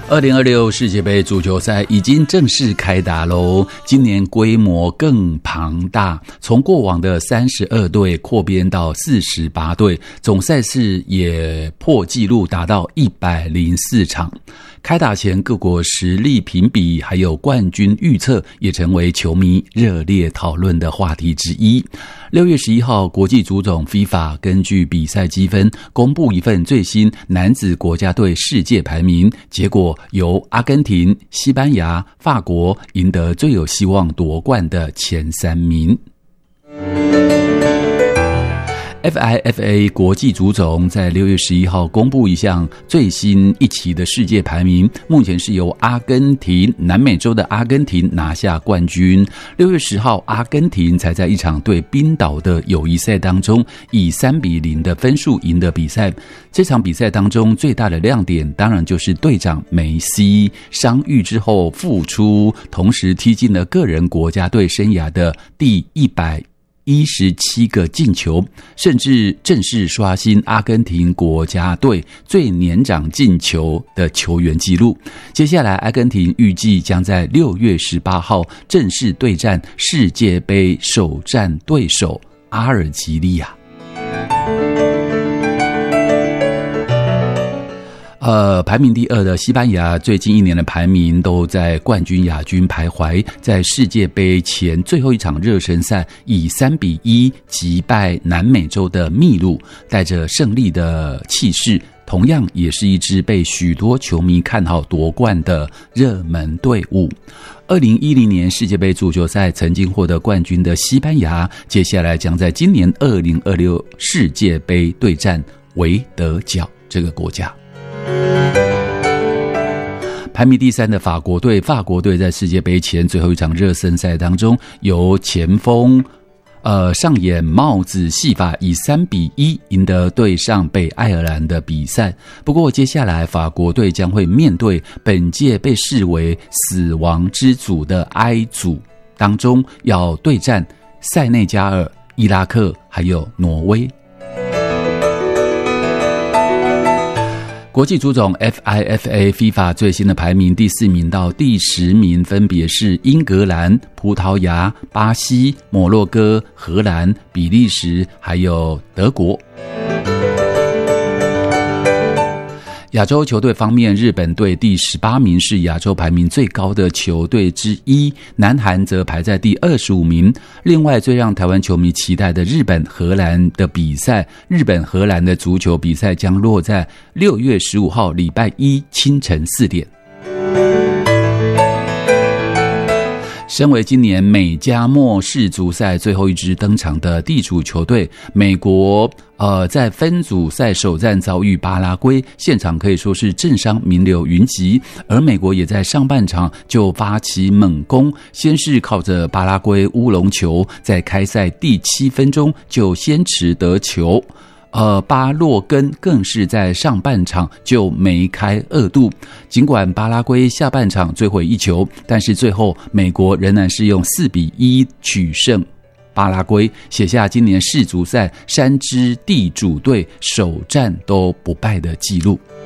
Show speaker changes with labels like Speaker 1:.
Speaker 1: 2026世界杯足球赛已经正式开打喽，今年规模更庞大，从过往的32队扩编到48队，总赛事也破纪录达到104场。开打前各国实力评比还有冠军预测也成为球迷热烈讨论的话题之一。6月11号，国际足总 FIFA 根据比赛积分公布一份最新男子国家队世界排名，结果由阿根廷、西班牙、法国赢得最有希望夺冠的前3名。FIFA 国际足总在6月11号公布一项最新一期的世界排名，目前是由阿根廷，南美洲的阿根廷拿下冠军。6月10号，阿根廷才在一场对冰岛的友谊赛当中以3-0的分数赢得比赛。这场比赛当中最大的亮点当然就是队长梅西伤愈之后复出，同时踢进了个人国家队生涯的第117个进球，甚至正式刷新阿根廷国家队最年长进球的球员纪录。接下来阿根廷预计将在6月18号正式对战世界杯首战对手阿尔及利亚。排名第2的西班牙最近1年的排名都在冠军亚军徘徊，在世界杯前最后一场热身赛以3-1击败南美洲的秘鲁，带着胜利的气势，同样也是一支被许多球迷看好夺冠的热门队伍。2010年世界杯足球赛曾经获得冠军的西班牙，接下来将在今年2026世界杯对战维德角这个国家。排名第3的法国队在世界杯前最后一场热身赛当中，由前锋上演帽子戏法，以3-1赢得对上北爱尔兰的比赛。不过接下来法国队将会面对本届被视为死亡之组的 I 组当中，要对战塞内加尔、伊拉克还有挪威。国际足总 FIFA 最新的排名第4名到第10名分别是英格兰、葡萄牙、巴西、摩洛哥、荷兰、比利时还有德国。亚洲球队方面，日本队第18名是亚洲排名最高的球队之一，南韩则排在第25名。另外最让台湾球迷期待的日本荷兰的比赛，日本荷兰的足球比赛将落在6月15号礼拜一清晨4点。身为今年美加墨世足赛最后一支登场的地主球队，美国在分组赛首战遭遇巴拉圭，现场可以说是政商名流云集，而美国也在上半场就发起猛攻，先是靠着巴拉圭乌龙球，在开赛第7分钟就先持得球。巴洛根更是在上半场就梅开2度，尽管巴拉圭下半场追回1球，但是最后美国仍然是用4-1取胜巴拉圭，写下今年世足赛3支地主队首战都不败的纪录。